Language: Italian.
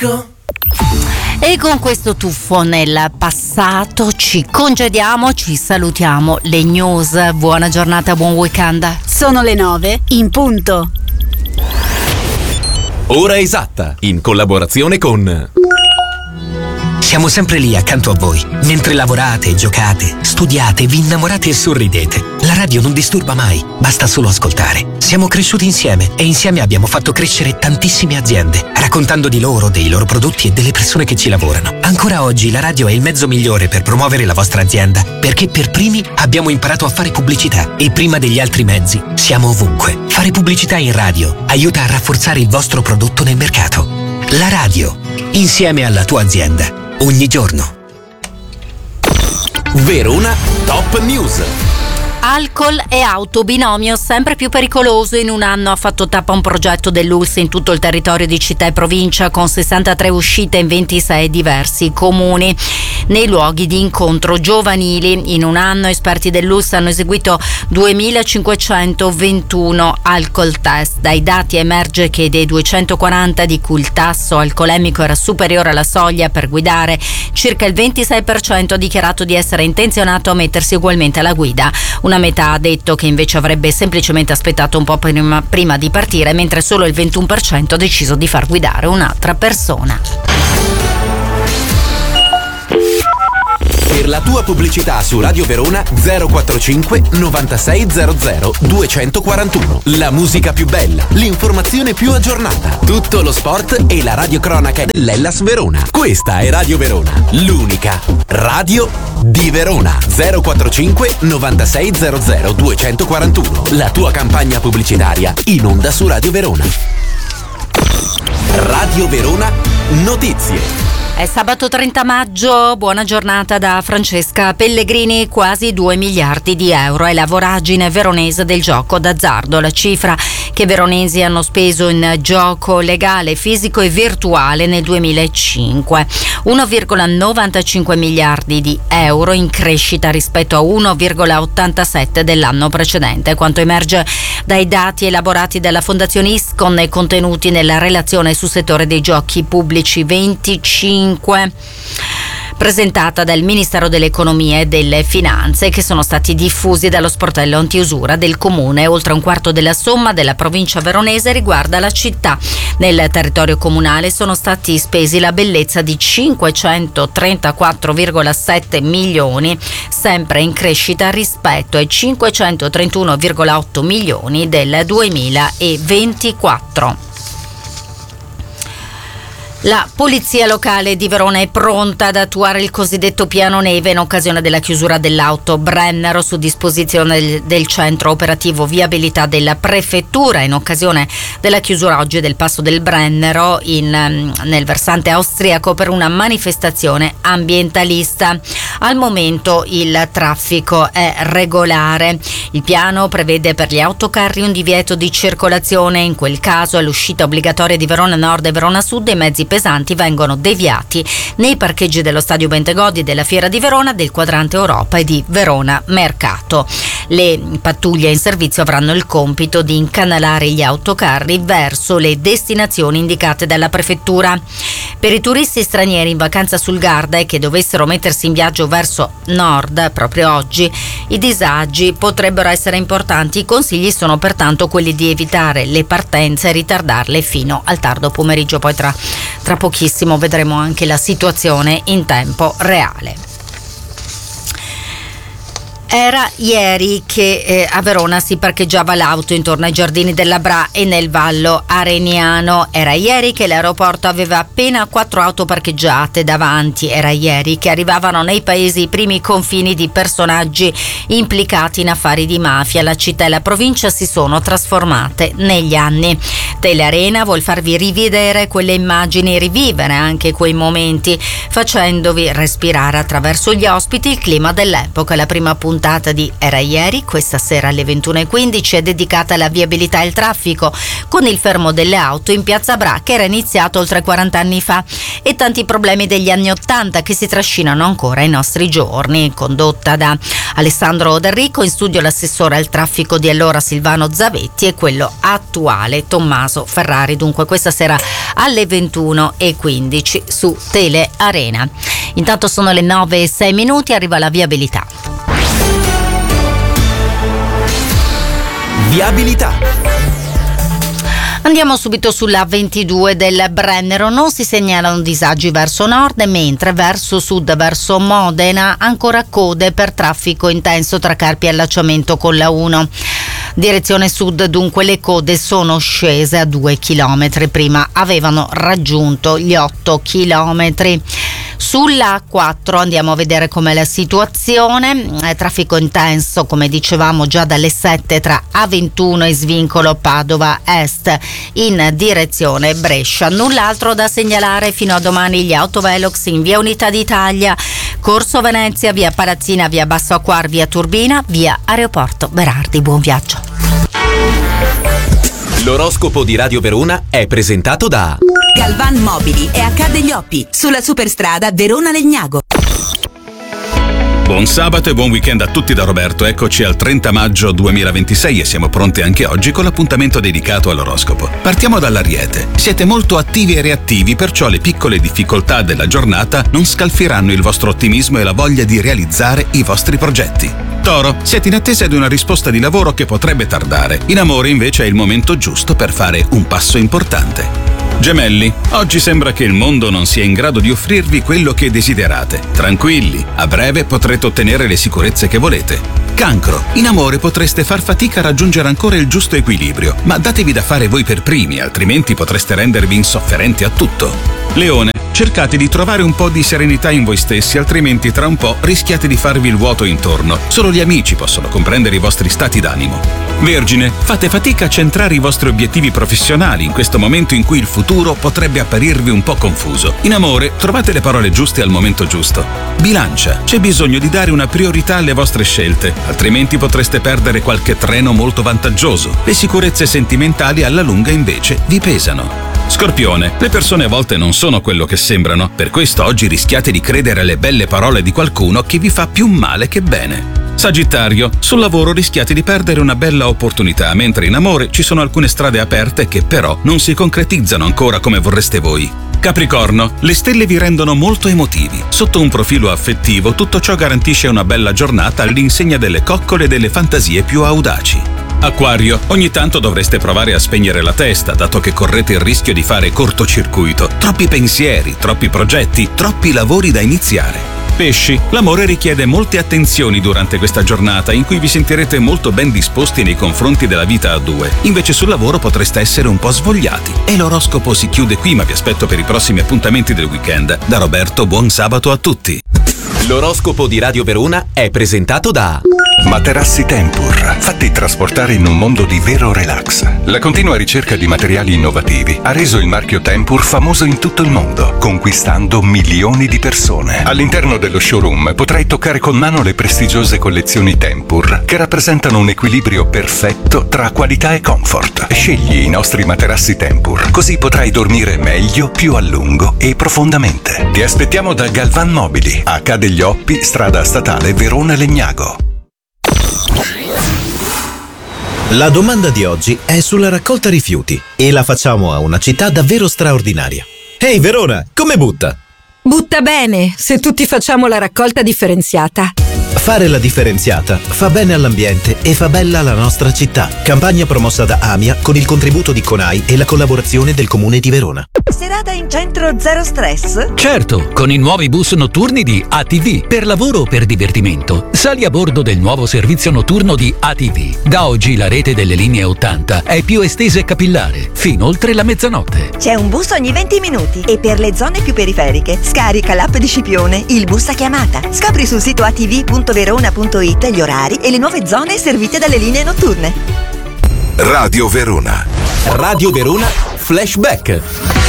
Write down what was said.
disco. E con questo tuffo nel passato ci congediamo, ci salutiamo. Le news, buona giornata, buon weekend. Sono le 9 in punto. Ora esatta, in collaborazione con... Siamo sempre lì accanto a voi, mentre lavorate, giocate, studiate, vi innamorate e sorridete. La radio non disturba mai, basta solo ascoltare. Siamo cresciuti insieme e insieme abbiamo fatto crescere tantissime aziende, raccontando di loro, dei loro prodotti e delle persone che ci lavorano. Ancora oggi la radio è il mezzo migliore per promuovere la vostra azienda, perché per primi abbiamo imparato a fare pubblicità e prima degli altri mezzi siamo ovunque. Fare pubblicità in radio aiuta a rafforzare il vostro prodotto nel mercato. La radio, insieme alla tua azienda. Ogni giorno. Verona Top News. Alcol e auto, binomio sempre più pericoloso. In un anno ha fatto tappa un progetto dell'ULSS in tutto il territorio di città e provincia, con 63 uscite in 26 diversi comuni. Nei luoghi di incontro giovanili, in un anno esperti dell'ULSS hanno eseguito 2.521 alcol test. Dai dati emerge che dei 240 di cui il tasso alcolemico era superiore alla soglia per guidare, circa il 26% ha dichiarato di essere intenzionato a mettersi ugualmente alla guida. Una metà ha detto che invece avrebbe semplicemente aspettato un po' prima di partire, mentre solo il 21% ha deciso di far guidare un'altra persona. Per la tua pubblicità su Radio Verona 045 9600 241. La musica più bella, l'informazione più aggiornata, tutto lo sport e la radiocronaca dell'Hellas Verona. Questa è Radio Verona, l'unica radio di Verona. 045 9600 241. La tua campagna pubblicitaria in onda su Radio Verona. Radio Verona Notizie. È sabato 30 maggio, buona giornata da Francesca Pellegrini. Quasi 2 miliardi di euro è la voragine veronese del gioco d'azzardo, la cifra che veronesi hanno speso in gioco legale, fisico e virtuale nel 2005. 1,95 miliardi di euro, in crescita rispetto a 1,87 dell'anno precedente, quanto emerge dai dati elaborati dalla Fondazione Iscon e contenuti nella relazione sul settore dei giochi pubblici 25 presentata dal Ministero dell'Economia e delle Finanze, che sono stati diffusi dallo sportello antiusura del comune. Oltre un quarto della somma della provincia veronese riguarda la città. Nel territorio comunale sono stati spesi la bellezza di 534,7 milioni, sempre in crescita rispetto ai 531,8 milioni del 2024. La polizia locale di Verona è pronta ad attuare il cosiddetto piano neve in occasione della chiusura dell'auto Brennero, su disposizione del centro operativo viabilità della prefettura, in occasione della chiusura oggi del passo del Brennero nel versante austriaco per una manifestazione ambientalista. Al momento il traffico è regolare. Il piano prevede per gli autocarri un divieto di circolazione. In quel caso, all'uscita obbligatoria di Verona Nord e Verona Sud, i mezzi pesanti vengono deviati nei parcheggi dello Stadio Bentegodi, della Fiera di Verona, del Quadrante Europa e di Verona Mercato. Le pattuglie in servizio avranno il compito di incanalare gli autocarri verso le destinazioni indicate dalla prefettura. Per i turisti stranieri in vacanza sul Garda e che dovessero mettersi in viaggio verso nord proprio oggi, i disagi potrebbero essere importanti. I consigli sono pertanto quelli di evitare le partenze e ritardarle fino al tardo pomeriggio. Poi tra pochissimo vedremo anche la situazione in tempo reale. Era ieri che a Verona si parcheggiava l'auto intorno ai giardini della Bra e nel Vallo Areniano. Era ieri che l'aeroporto aveva appena 4 auto parcheggiate davanti. Era ieri che arrivavano nei paesi i primi confini di personaggi implicati in affari di mafia. La città e la provincia si sono trasformate negli anni. Telearena vuol farvi rivedere quelle immagini, rivivere anche quei momenti, facendovi respirare attraverso gli ospiti il clima dell'epoca. La prima puntata puntata di Era ieri, questa sera alle 21:15, è dedicata alla viabilità e al traffico, con il fermo delle auto in Piazza Bra, che era iniziato oltre 40 anni fa, e tanti problemi degli anni 80 che si trascinano ancora ai nostri giorni. Condotta da Alessandro Del Rico, in studio l'assessore al traffico di allora Silvano Zavetti e quello attuale Tommaso Ferrari. Dunque questa sera alle 21:15 su Tele Arena. Intanto sono le 9:06, arriva la viabilità. Viabilità. Andiamo subito sulla 22 del Brennero. Non si segnalano disagi verso nord, mentre verso sud, verso Modena, ancora code per traffico intenso tra Carpi e allacciamento con la 1. Direzione sud, dunque, le code sono scese a 2 chilometri, prima avevano raggiunto gli 8 chilometri. Sulla A4 andiamo a vedere com'è la situazione. Traffico intenso, come dicevamo, già dalle 7 tra A21 e svincolo Padova Est in direzione Brescia. Null'altro da segnalare fino a domani. Gli autovelox in via Unità d'Italia, Corso Venezia, via Palazzina, via Basso Acquar, via Turbina, via Aeroporto Berardi. Buon viaggio. L'oroscopo di Radio Verona è presentato da Galvan Mobili e H degli Oppi, sulla superstrada Verona-Legnago. Buon sabato e buon weekend a tutti da Roberto. Eccoci al 30 maggio 2026 e siamo pronti anche oggi con l'appuntamento dedicato all'oroscopo. Partiamo dall'Ariete. Siete molto attivi e reattivi, perciò le piccole difficoltà della giornata non scalfiranno il vostro ottimismo e la voglia di realizzare i vostri progetti. Toro, siete in attesa di una risposta di lavoro che potrebbe tardare. In amore invece è il momento giusto per fare un passo importante. Gemelli, oggi sembra che il mondo non sia in grado di offrirvi quello che desiderate. Tranquilli, a breve potrete ottenere le sicurezze che volete. Cancro, in amore potreste far fatica a raggiungere ancora il giusto equilibrio, ma datevi da fare voi per primi, altrimenti potreste rendervi insofferenti a tutto. Leone, cercate di trovare un po' di serenità in voi stessi, altrimenti tra un po' rischiate di farvi il vuoto intorno. Solo gli amici possono comprendere i vostri stati d'animo. Vergine, fate fatica a centrare i vostri obiettivi professionali in questo momento in cui il futuro potrebbe apparirvi un po' confuso. In amore, trovate le parole giuste al momento giusto. Bilancia, c'è bisogno di dare una priorità alle vostre scelte, altrimenti potreste perdere qualche treno molto vantaggioso. Le sicurezze sentimentali alla lunga invece vi pesano. Scorpione, le persone a volte non sono quello che sembrano, per questo oggi rischiate di credere alle belle parole di qualcuno che vi fa più male che bene. Sagittario, sul lavoro rischiate di perdere una bella opportunità, mentre in amore ci sono alcune strade aperte che però non si concretizzano ancora come vorreste voi. Capricorno, le stelle vi rendono molto emotivi. Sotto un profilo affettivo, tutto ciò garantisce una bella giornata all'insegna delle coccole e delle fantasie più audaci. Acquario, ogni tanto dovreste provare a spegnere la testa, dato che correte il rischio di fare cortocircuito. Troppi pensieri, troppi progetti, troppi lavori da iniziare. Pesci, l'amore richiede molte attenzioni durante questa giornata in cui vi sentirete molto ben disposti nei confronti della vita a due. Invece sul lavoro potreste essere un po' svogliati. E l'oroscopo si chiude qui, ma vi aspetto per i prossimi appuntamenti del weekend. Da Roberto, buon sabato a tutti. L'oroscopo di Radio Verona è presentato da Materassi Tempur, fatti trasportare in un mondo di vero relax. La continua ricerca di materiali innovativi ha reso il marchio Tempur famoso in tutto il mondo, conquistando milioni di persone. All'interno dello showroom potrai toccare con mano le prestigiose collezioni Tempur, che rappresentano un equilibrio perfetto tra qualità e comfort. Scegli i nostri materassi Tempur, così potrai dormire meglio, più a lungo e profondamente. Ti aspettiamo da Galvan Mobili, H degli Oppi, strada statale Verona-Legnago. La domanda di oggi è sulla raccolta rifiuti e la facciamo a una città davvero straordinaria. Ehi Verona, come butta? Butta bene, se tutti facciamo la raccolta differenziata. Fare la differenziata fa bene all'ambiente e fa bella la nostra città. Campagna promossa da AMIA con il contributo di CONAI e la collaborazione del Comune di Verona. Serata in centro zero stress? Certo, con i nuovi bus notturni di ATV. Per lavoro o per divertimento, sali a bordo del nuovo servizio notturno di ATV. Da oggi la rete delle linee 80 è più estesa e capillare, fino oltre la mezzanotte. C'è un bus ogni 20 minuti e per le zone più periferiche scarica l'app di Scipione, il bus a chiamata. Scopri sul sito atv.verona.it gli orari e le nuove zone servite dalle linee notturne. Radio Verona. Radio Verona Flashback.